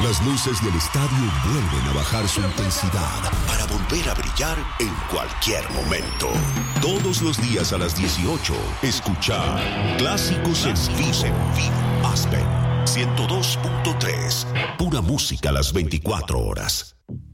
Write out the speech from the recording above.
Las luces del estadio vuelven a bajar su intensidad para volver a brillar en cualquier momento. Todos los días a las 18, escucha Clásicos en Vivo. Aspen 102.3. Pura música a las 24 horas.